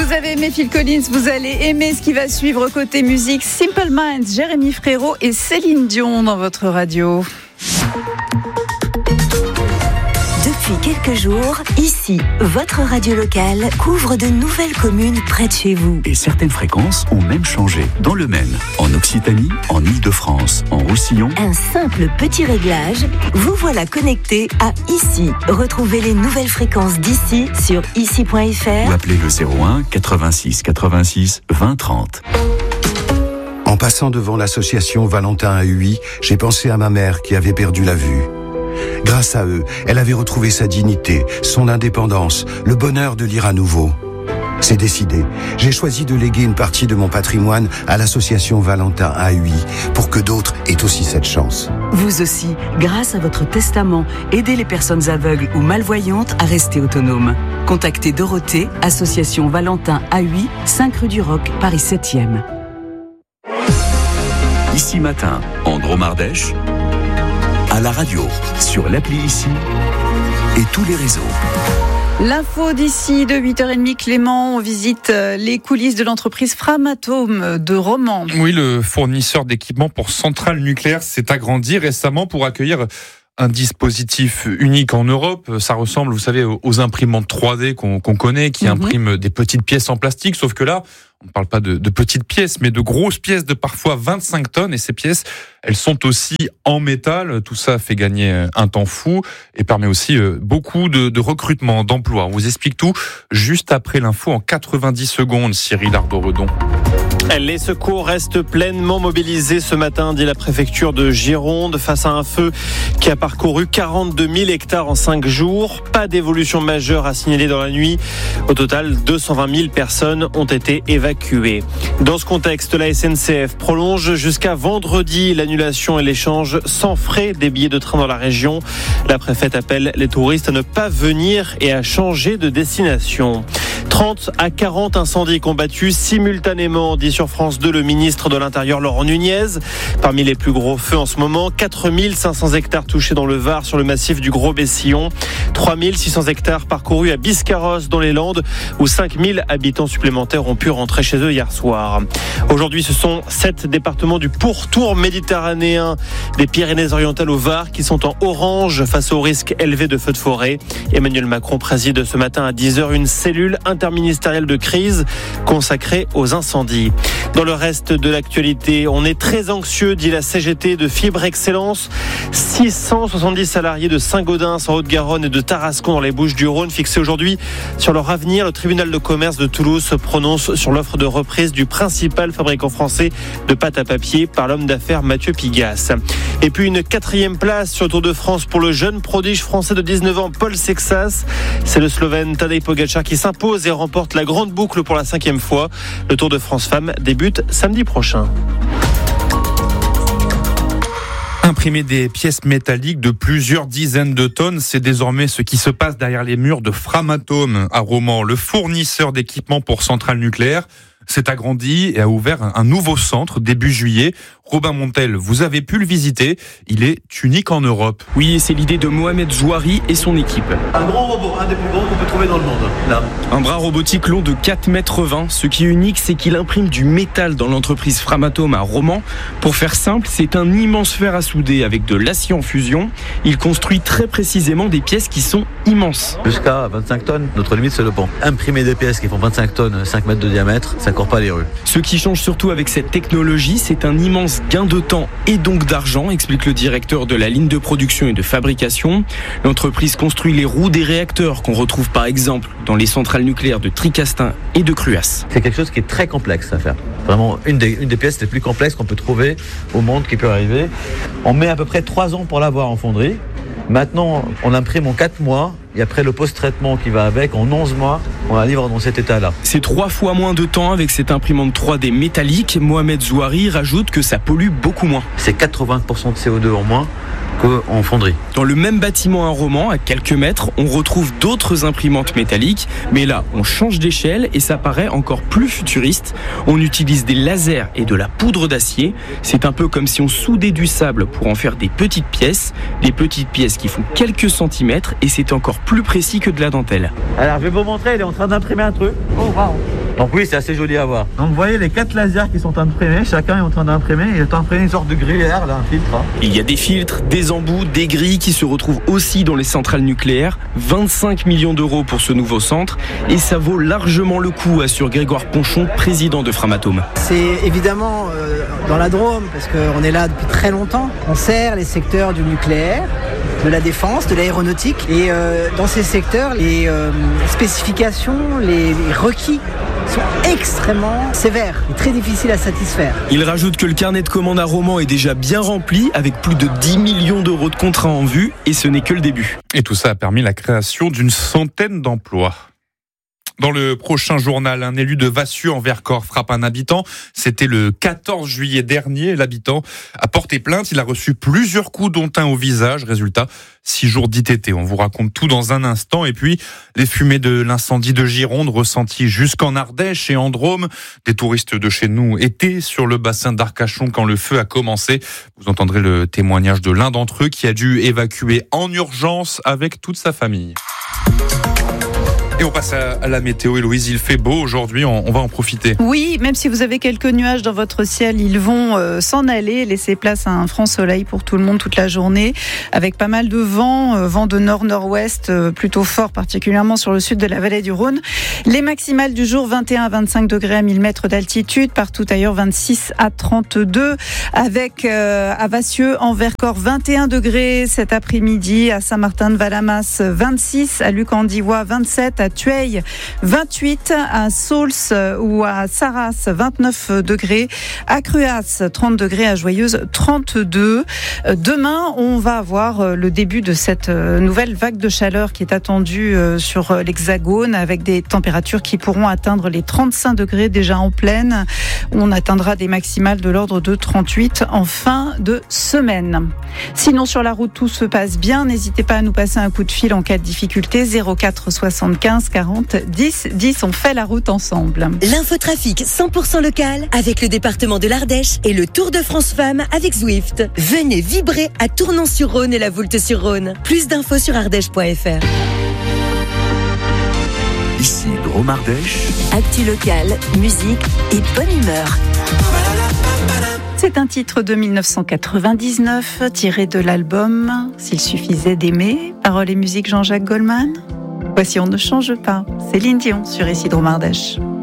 vous avez aimé Phil Collins, vous allez aimer ce qui va suivre côté musique. Simple Minds, Jérémy Frérot et Céline Dion dans votre radio. Depuis quelques jours, ici, votre radio locale couvre de nouvelles communes près de chez vous. Et certaines fréquences ont même changé. Dans le Maine, en Occitanie, en Île-de-France, en Roussillon. Un simple petit réglage, vous voilà connecté à Ici. Retrouvez les nouvelles fréquences d'ici sur ici.fr Ou appelez le 01 86 86 20 30. En passant devant l'association Valentin à Huy, j'ai pensé à ma mère qui avait perdu la vue. Grâce à eux, elle avait retrouvé sa dignité, son indépendance, le bonheur de lire à nouveau. C'est décidé. J'ai choisi de léguer une partie de mon patrimoine à l'association Valentin à Huy pour que d'autres aient aussi cette chance. Vous aussi, grâce à votre testament, aidez les personnes aveugles ou malvoyantes à rester autonomes. Contactez Dorothée, association Valentin à Huy, 5 rue du Roc, Paris 7e. Ici matin, en Drôme-Ardèche, à la radio, sur l'appli Ici et tous les réseaux. L'info d'ici de 8h30, Clément, on visite les coulisses de l'entreprise Framatome de Romans. Oui, le fournisseur d'équipements pour centrales nucléaires s'est agrandi récemment pour accueillir un dispositif unique en Europe. Ça ressemble, vous savez, aux imprimantes 3D qu'on connaît, qui impriment des petites pièces en plastique, sauf que là, on ne parle pas de petites pièces, mais de grosses pièces de parfois 25 tonnes. Et ces pièces, elles sont aussi en métal. Tout ça fait gagner un temps fou et permet aussi beaucoup de recrutement, d'emploi. On vous explique tout juste après l'info en 90 secondes, Cyril Ardo-Redon. Les secours restent pleinement mobilisés ce matin, dit la préfecture de Gironde, face à un feu qui a parcouru 42 000 hectares en 5 jours. Pas d'évolution majeure à signaler dans la nuit. Au total, 220 000 personnes ont été évacuées. Dans ce contexte, la SNCF prolonge jusqu'à vendredi l'annulation et l'échange sans frais des billets de train dans la région. La préfète appelle les touristes à ne pas venir et à changer de destination. 30 à 40 incendies combattus simultanément, dit sur France 2 le ministre de l'Intérieur Laurent Nunez. Parmi les plus gros feux en ce moment, 4 500 hectares touchés dans le Var sur le massif du Gros-Bessillon, 3 600 hectares parcourus à Biscarrosse dans les Landes, où 5 000 habitants supplémentaires ont pu rentrer chez eux hier soir. Aujourd'hui, ce sont 7 départements du pourtour méditerranéen des Pyrénées-Orientales au Var qui sont en orange face au risque élevé de feux de forêt. Emmanuel Macron préside ce matin à 10h une cellule interministérielle de crise consacrée aux incendies. Dans le reste de l'actualité, on est très anxieux, dit la CGT de Fibre Excellence. 670 salariés de Saint-Gaudens en Haute-Garonne et de Tarascon dans les Bouches-du-Rhône fixés aujourd'hui sur leur avenir. Le tribunal de commerce de Toulouse se prononce sur l'offre de reprise du principal fabricant français de pâte à papier par l'homme d'affaires Mathieu Pigasse. Et puis une 4e place sur le Tour de France pour le jeune prodige français de 19 ans Paul Sexas. C'est le Slovène Tadej Pogačar qui s'impose et remporte la grande boucle pour la 5e fois. Le Tour de France Femmes débute samedi prochain. Imprimer des pièces métalliques de plusieurs dizaines de tonnes, c'est désormais ce qui se passe derrière les murs de Framatome à Romans. Le fournisseur d'équipements pour centrales nucléaires s'est agrandi et a ouvert un nouveau centre début juillet. Robin Montel, vous avez pu le visiter. Il est unique en Europe. Oui, c'est l'idée de Mohamed Zouari et son équipe. Un grand robot, un des plus grands qu'on peut trouver dans le monde. Là. Un bras robotique long de 4,20 m. Ce qui est unique, c'est qu'il imprime du métal dans l'entreprise Framatome à Romans. Pour faire simple, c'est un immense fer à souder avec de l'acier en fusion. Il construit très précisément des pièces qui sont immenses. Jusqu'à 25 tonnes, notre limite c'est le pont. Imprimer des pièces qui font 25 tonnes, 5 mètres de diamètre, ça court pas les rues. Ce qui change surtout avec cette technologie, c'est un immense gain de temps et donc d'argent, explique le directeur de la ligne de production et de fabrication. L'entreprise construit les roues des réacteurs qu'on retrouve par exemple dans les centrales nucléaires de Tricastin et de Cruas. C'est quelque chose qui est très complexe à faire. Vraiment une des pièces les plus complexes qu'on peut trouver au monde qui peut arriver. On met à peu près 3 ans pour l'avoir en fonderie. Maintenant, on l'imprime en 4 mois et après le post-traitement qui va avec, en 11 mois, on la livre dans cet état-là. C'est 3 fois moins de temps avec cette imprimante 3D métallique. Mohamed Zouari rajoute que ça pollue beaucoup moins. C'est 80% de CO2 en moins qu'en fonderie. Dans le même bâtiment à Romans, à quelques mètres, on retrouve d'autres imprimantes métalliques, mais là, on change d'échelle et ça paraît encore plus futuriste. On utilise des lasers et de la poudre d'acier. C'est un peu comme si on soudait du sable pour en faire des petites pièces qui font quelques centimètres et c'est encore plus précis que de la dentelle. Alors, je vais vous montrer, elle est en train d'imprimer un truc. Oh, wow. Donc oui, c'est assez joli à voir. Donc vous voyez les 4 lasers qui sont imprimés, chacun est en train d'imprimer, il est en train d'imprimer une sorte de gruyère, là, un filtre. Il y a des filtres, des embouts, des grilles qui se retrouvent aussi dans les centrales nucléaires. 25 millions d'euros pour ce nouveau centre et ça vaut largement le coup, assure Grégoire Ponchon, président de Framatome. C'est évidemment dans la Drôme, parce qu'on est là depuis très longtemps. On sert les secteurs du nucléaire, de la défense, de l'aéronautique. Et dans ces secteurs, les spécifications, les requis sont extrêmement sévères et très difficiles à satisfaire. Il rajoute que le carnet de commandes à Romans est déjà bien rempli avec plus de 10 millions d'euros de contrats en vue et ce n'est que le début. Et tout ça a permis la création d'une centaine d'emplois. Dans le prochain journal, un élu de Vassieux en Vercors frappe un habitant. C'était le 14 juillet dernier. L'habitant a porté plainte. Il a reçu plusieurs coups, dont un au visage. Résultat, 6 jours d'ITT. On vous raconte tout dans un instant. Et puis, les fumées de l'incendie de Gironde ressenties jusqu'en Ardèche et en Drôme. Des touristes de chez nous étaient sur le bassin d'Arcachon quand le feu a commencé. Vous entendrez le témoignage de l'un d'entre eux qui a dû évacuer en urgence avec toute sa famille. Et on passe à la météo, Héloïse. Il fait beau aujourd'hui, on va en profiter. Oui, même si vous avez quelques nuages dans votre ciel, ils vont s'en aller, laisser place à un franc soleil pour tout le monde toute la journée, avec pas mal de vent, vent de nord-nord-ouest, plutôt fort, particulièrement sur le sud de la vallée du Rhône. Les maximales du jour, 21 à 25 degrés à 1000 mètres d'altitude, partout ailleurs 26 à 32, avec à Vassieux, en Vercors, 21 degrés cet après-midi, à Saint-Martin-de-Valamas, 26, à Luc-en-Divois, 27, à Tueil, 28, à Saulx ou à Sarras, 29 degrés, à Cruas, 30 degrés, à Joyeuse, 32. Demain, on va avoir le début de cette nouvelle vague de chaleur qui est attendue sur l'Hexagone, avec des températures qui pourront atteindre les 35 degrés déjà en pleine. On atteindra des maximales de l'ordre de 38 en fin de semaine. Sinon, sur la route, tout se passe bien. N'hésitez pas à nous passer un coup de fil en cas de difficulté. 04 75 40 10 10. On fait la route ensemble. L'infotrafic 100% local avec le département de l'Ardèche et le Tour de France Femmes avec Zwift. Venez vibrer à Tournon-sur-Rhône et la Voulte-sur-Rhône. Plus d'infos sur ardèche.fr. Ici, Drôme Ardèche. Actu local, musique et bonne humeur. C'est un titre de 1999 tiré de l'album S'il suffisait d'aimer. Paroles et musique Jean-Jacques Goldman. Voici On ne change pas. Céline Dion sur Ici Drôme Ardèche.